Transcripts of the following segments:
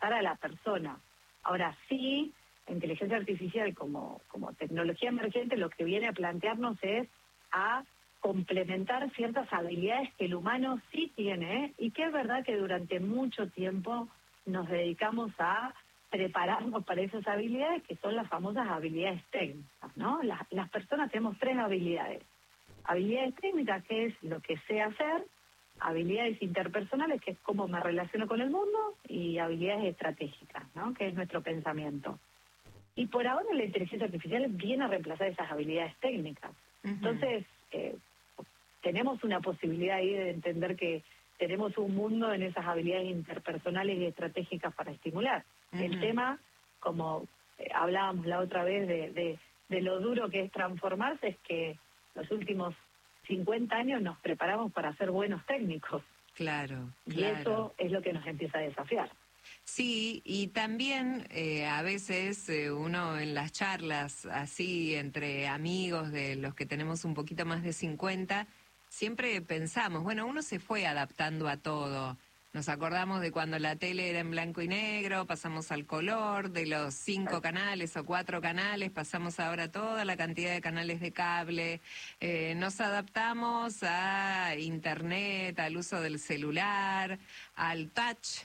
para la persona. Ahora sí, la inteligencia artificial como tecnología emergente lo que viene a plantearnos es a complementar ciertas habilidades que el humano sí tiene, ¿eh? Y que es verdad que durante mucho tiempo nos dedicamos a prepararnos para esas habilidades, que son las famosas habilidades técnicas, ¿no? Las personas tenemos 3 habilidades. Habilidades técnicas, que es lo que sé hacer; habilidades interpersonales, que es cómo me relaciono con el mundo; y habilidades estratégicas, ¿no? Que es nuestro pensamiento. Y por ahora la inteligencia artificial viene a reemplazar esas habilidades técnicas. Uh-huh. Entonces, tenemos una posibilidad ahí de entender que tenemos un mundo en esas habilidades interpersonales y estratégicas para estimular. Uh-huh. El tema, como hablábamos la otra vez de lo duro que es transformarse, es que los últimos 50 años nos preparamos para ser buenos técnicos. Claro, y claro. eso es lo que nos empieza a desafiar. Sí, y también a veces uno en las charlas así entre amigos de los que tenemos un poquito más de 50, siempre pensamos, bueno, uno se fue adaptando a todo. Nos acordamos de cuando la tele era en blanco y negro, pasamos al color, de los 5 canales o 4 canales, pasamos ahora toda la cantidad de canales de cable. Nos adaptamos a internet, al uso del celular, al touch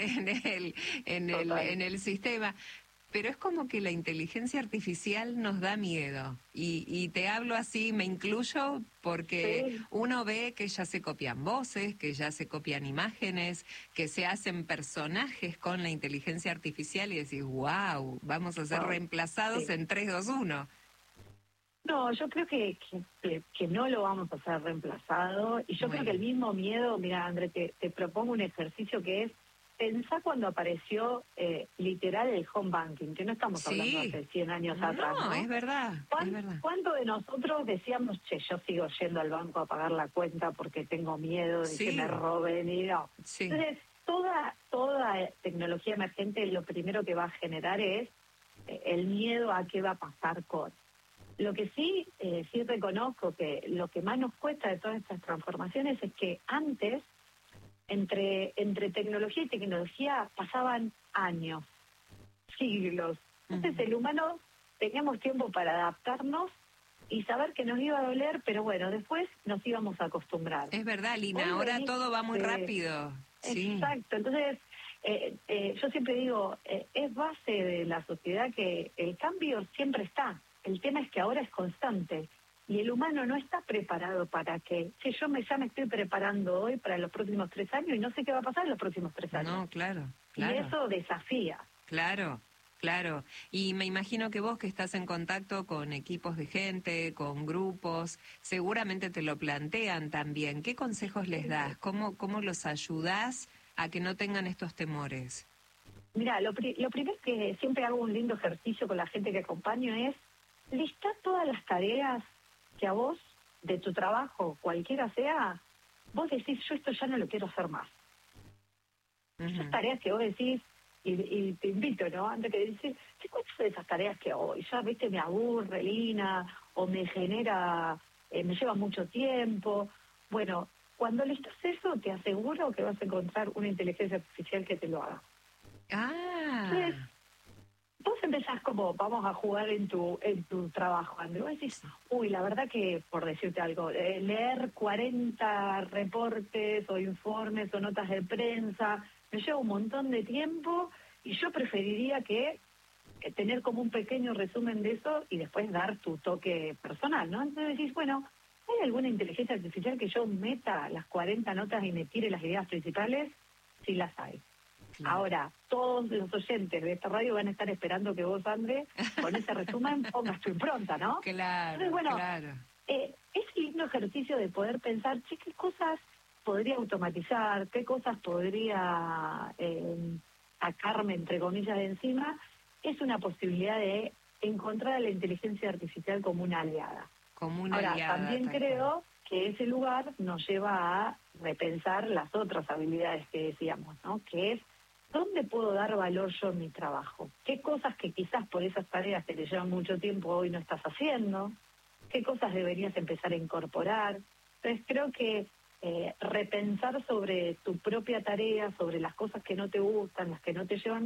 en el sistema. Pero es como que la inteligencia artificial nos da miedo. Y te hablo así, me incluyo, porque sí, uno ve que ya se copian voces, que ya se copian imágenes, que se hacen personajes con la inteligencia artificial y decís, wow, vamos a ser reemplazados sí, en 3, 2, 1. No, yo creo que no lo vamos a hacer reemplazado. Y yo creo que el mismo miedo, mira, André, te propongo un ejercicio que es: pensá cuando apareció literal el home banking, que no estamos hablando hace 100 años atrás, ¿no? Es verdad, es verdad. ¿Cuánto de nosotros decíamos, che, yo sigo yendo al banco a pagar la cuenta porque tengo miedo de que me roben? Y no. Sí. Entonces, toda tecnología emergente lo primero que va a generar es el miedo a qué va a pasar con. Lo que sí reconozco que lo que más nos cuesta de todas estas transformaciones es que antes, entre tecnología y tecnología pasaban años, siglos. Entonces el humano teníamos tiempo para adaptarnos y saber que nos iba a doler, pero bueno, después nos íbamos a acostumbrar. Es verdad, Lina, ahora todo va muy rápido. Sí. Exacto, entonces yo siempre digo, es base de la sociedad que el cambio siempre está. El tema es que ahora es constante. Y el humano no está preparado para que, si yo ya me estoy preparando hoy para los próximos 3 años y no sé qué va a pasar en los próximos 3 años. No, claro. Y eso desafía. Claro. Y me imagino que vos, que estás en contacto con equipos de gente, con grupos, seguramente te lo plantean también. ¿Qué consejos les das? ¿Cómo los ayudás a que no tengan estos temores? Mira, lo primero que siempre hago un lindo ejercicio con la gente que acompaño es listar todas las tareas que a vos, de tu trabajo, cualquiera sea, vos decís, yo esto ya no lo quiero hacer más. Esas tareas que vos decís, y te invito, ¿no? Antes que decís, ¿cuáles son esas tareas que hoy ya, viste, me aburre, Lina, o me genera, me lleva mucho tiempo? Bueno, cuando listas eso, te aseguro que vas a encontrar una inteligencia artificial que te lo haga. Entonces, vos empezás como, vamos a jugar en tu trabajo, André. Vos decís, uy, la verdad que, por decirte algo, leer 40 reportes o informes o notas de prensa me lleva un montón de tiempo y yo preferiría que tener como un pequeño resumen de eso y después dar tu toque personal, ¿no? Entonces decís, bueno, ¿hay alguna inteligencia artificial que yo meta las 40 notas y me tire las ideas principales? Sí las hay. Claro. Ahora, todos los oyentes de esta radio van a estar esperando que vos, André, con ese resumen pongas tu impronta, ¿no? Claro. Entonces, bueno, ese lindo ejercicio de poder pensar, che, ¿qué cosas podría automatizar? ¿Qué cosas podría sacarme, entre comillas, de encima? Es una posibilidad de encontrar a la inteligencia artificial como una aliada. Ahora, también creo que ese lugar nos lleva a repensar las otras habilidades que decíamos, ¿no? Que es, ¿dónde puedo dar valor yo en mi trabajo? ¿Qué cosas que quizás por esas tareas que te llevan mucho tiempo hoy no estás haciendo? ¿Qué cosas deberías empezar a incorporar? Entonces creo que repensar sobre tu propia tarea, sobre las cosas que no te gustan, las que no te llevan